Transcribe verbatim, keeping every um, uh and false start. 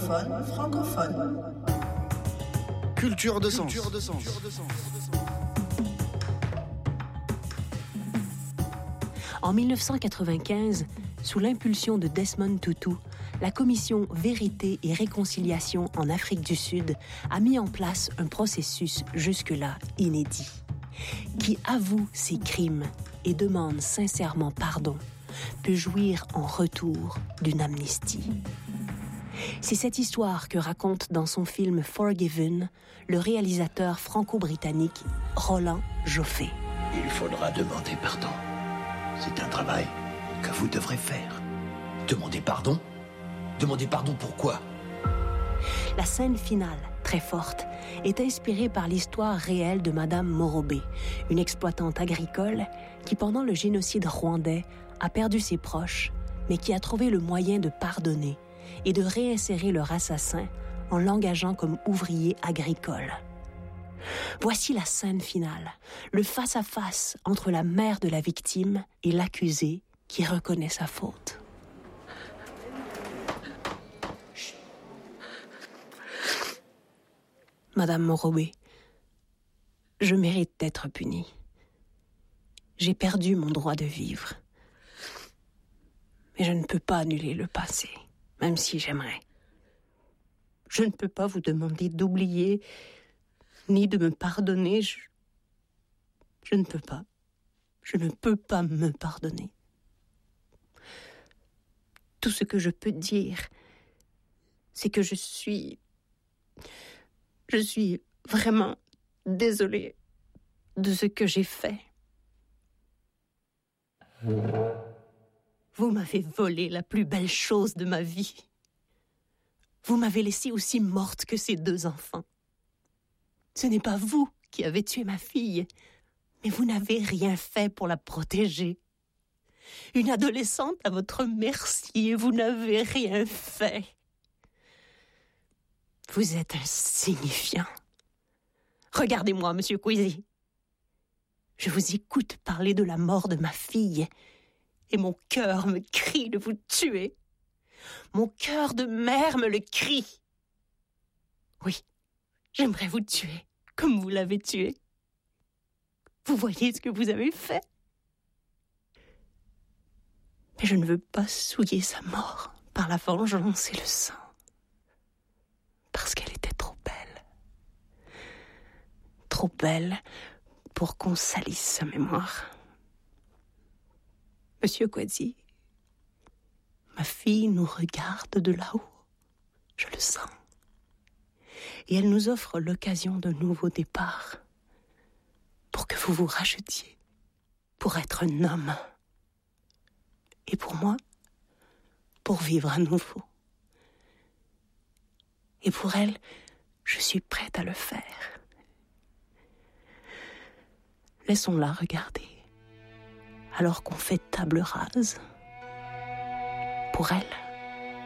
francophone, francophone. Culture de sens. Culture de sens. En dix-neuf cent quatre-vingt-quinze, sous l'impulsion de Desmond Tutu, la commission Vérité et Réconciliation en Afrique du Sud a mis en place un processus jusque-là inédit. Qui avoue ses crimes et demande sincèrement pardon peut jouir en retour d'une amnistie. C'est cette histoire que raconte dans son film Forgiven le réalisateur franco-britannique Roland Joffé. Il faudra demander pardon. C'est un travail que vous devrez faire. Demander pardon ? Demander pardon pourquoi ? La scène finale, très forte, est inspirée par l'histoire réelle de Madame Morobé, une exploitante agricole qui, pendant le génocide rwandais, a perdu ses proches, mais qui a trouvé le moyen de pardonner et de réinsérer leur assassin en l'engageant comme ouvrier agricole. Voici la scène finale, le face-à-face entre la mère de la victime et l'accusé qui reconnaît sa faute. Madame Morobé, je mérite d'être punie. J'ai perdu mon droit de vivre. Mais je ne peux pas annuler le passé, même si j'aimerais. Je ne peux pas vous demander d'oublier, ni de me pardonner. Je, je ne peux pas. Je ne peux pas me pardonner. Tout ce que je peux dire, c'est que je suis... Je suis vraiment désolée de ce que j'ai fait. Vous m'avez volé la plus belle chose de ma vie. Vous m'avez laissée aussi morte que ces deux enfants. Ce n'est pas vous qui avez tué ma fille, mais vous n'avez rien fait pour la protéger. Une adolescente à votre merci et vous n'avez rien fait. Vous êtes insignifiant. Regardez-moi, Monsieur Kwesi. Je vous écoute parler de la mort de ma fille et mon cœur me crie de vous tuer. Mon cœur de mère me le crie. Oui, j'aimerais vous tuer comme vous l'avez tué. Vous voyez ce que vous avez fait? Mais je ne veux pas souiller sa mort par la vengeance et le sang. Parce qu'elle était trop belle. Trop belle pour qu'on salisse sa mémoire. Monsieur Kwesi, ma fille nous regarde de là-haut. Je le sens. Et elle nous offre l'occasion d'un nouveau départ. Pour que vous vous rachetiez. Pour être un homme. Et pour moi, pour vivre à nouveau. Et pour elle, je suis prête à le faire. Laissons-la regarder, alors qu'on fait table rase. Pour elle,